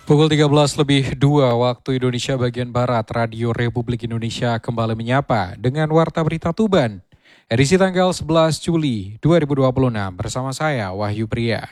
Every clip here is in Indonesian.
Pukul 13:02 waktu Indonesia bagian Barat, Radio Republik Indonesia kembali menyapa dengan Warta Berita Tuban. Edisi tanggal 11 Juli 2026 bersama saya Wahyu Pria.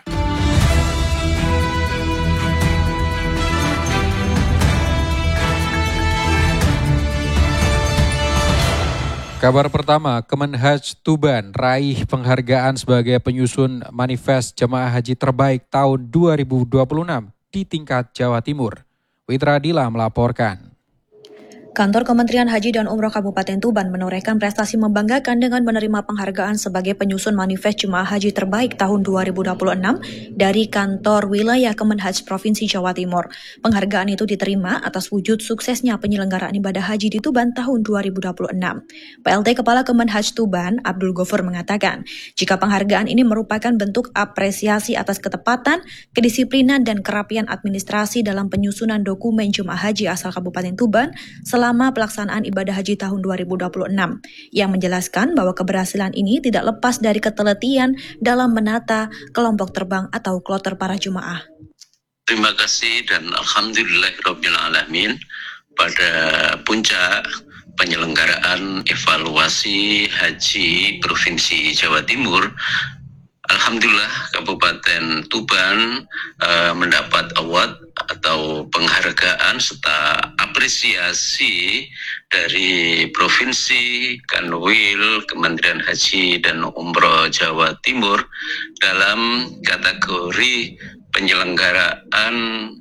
Kabar pertama, Kemenhaj Tuban raih penghargaan sebagai penyusun manifest jemaah haji terbaik tahun 2026 di tingkat Jawa Timur. Witra Adila melaporkan. Kantor Kementerian Haji dan Umroh Kabupaten Tuban menorehkan prestasi membanggakan dengan menerima penghargaan sebagai penyusun manifest jemaah haji terbaik tahun 2026 dari Kantor Wilayah Kemenhaj Provinsi Jawa Timur. Penghargaan itu diterima atas wujud suksesnya penyelenggaraan ibadah haji di Tuban tahun 2026. PLT Kepala Kemenhaj Tuban, Abdul Ghafur mengatakan, jika penghargaan ini merupakan bentuk apresiasi atas ketepatan, kedisiplinan, dan kerapian administrasi dalam penyusunan dokumen jemaah haji asal Kabupaten Tuban selama pelaksanaan ibadah haji tahun 2026, yang menjelaskan bahwa keberhasilan ini tidak lepas dari ketelitian dalam menata kelompok terbang atau kloter para jemaah. Terima kasih dan alhamdulillahirrabbilalamin pada puncak penyelenggaraan evaluasi haji Provinsi Jawa Timur. Alhamdulillah Kabupaten Tuban mendapat award atau penghargaan serta apresiasi dari Provinsi, Kanwil, Kementerian Haji dan Umroh Jawa Timur dalam kategori penyelenggaraan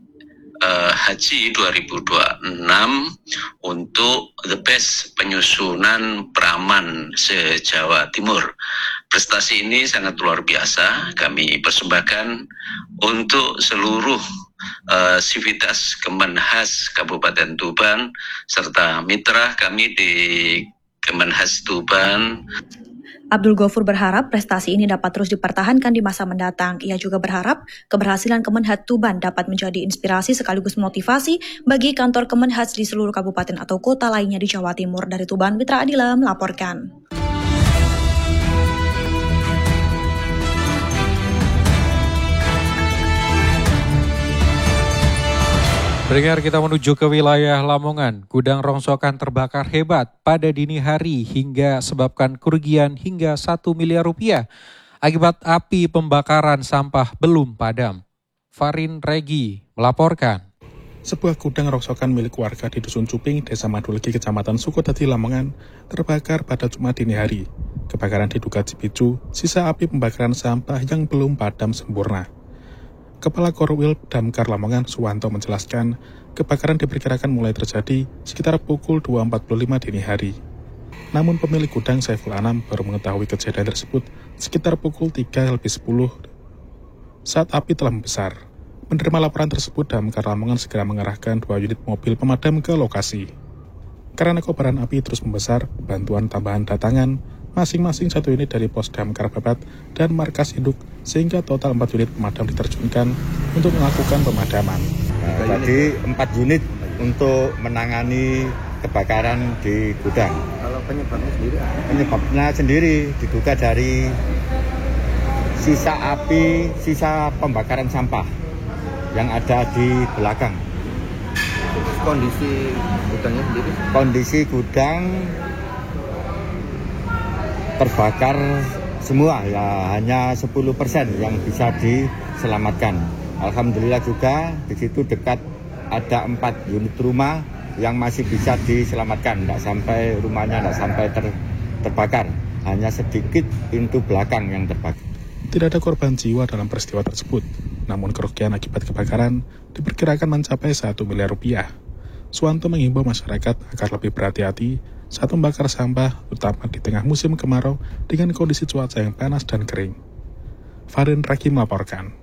Haji 2026 untuk the best penyusunan Praman se-Jawa Timur. Prestasi ini sangat luar biasa kami persembahkan untuk seluruh sivitas Kemenhaj Kabupaten Tuban serta mitra kami di Kemenhaj Tuban. Abdul Ghafur berharap prestasi ini dapat terus dipertahankan di masa mendatang. Ia juga berharap keberhasilan Kemenhaj Tuban dapat menjadi inspirasi sekaligus motivasi bagi kantor Kemenhaj di seluruh kabupaten atau kota lainnya di Jawa Timur. Dari Tuban, Witra Adila melaporkan. Pendengar, kita menuju ke wilayah Lamongan. Gudang rongsokan terbakar hebat pada dini hari hingga sebabkan kerugian hingga 1 miliar rupiah akibat api pembakaran sampah belum padam. Farin Regi melaporkan. Sebuah gudang rongsokan milik warga di Dusun Cuping, Desa Madulegi, Kecamatan Sukotadi, Lamongan, terbakar pada Jumat dini hari. Kebakaran diduga dipicu sisa api pembakaran sampah yang belum padam sempurna. Kepala Korwil Damkar Lamongan, Suwanto, menjelaskan kebakaran diperkirakan mulai terjadi sekitar pukul 2.45 dini hari. Namun pemilik gudang Saiful Anam baru mengetahui kejadian tersebut sekitar pukul 3.10 saat api telah membesar. Menerima laporan tersebut, Damkar Lamongan segera mengerahkan 2 unit mobil pemadam ke lokasi. Karena kobaran api terus membesar, bantuan tambahan datangan masing-masing 1 unit dari Pos Damkar Babat dan Markas Induk, sehingga total 4 unit pemadam diterjunkan untuk melakukan pemadaman. Tadi 4 unit untuk menangani kebakaran di gudang. Kalau penyebabnya sendiri? Penyebabnya sendiri diduga dari sisa api, sisa pembakaran sampah yang ada di belakang. Kondisi gudangnya sendiri? Kondisi gudang terbakar semua, ya hanya 10% yang bisa diselamatkan. Alhamdulillah juga di situ dekat ada 4 unit rumah yang masih bisa diselamatkan, rumahnya tidak sampai terbakar, hanya sedikit pintu belakang yang terbakar. Tidak ada korban jiwa dalam peristiwa tersebut, namun kerugian akibat kebakaran diperkirakan mencapai 1 miliar rupiah. Suwanto mengimbau masyarakat agar lebih berhati-hati saat membakar sampah, terutama di tengah musim kemarau dengan kondisi cuaca yang panas dan kering. Farin Regi melaporkan.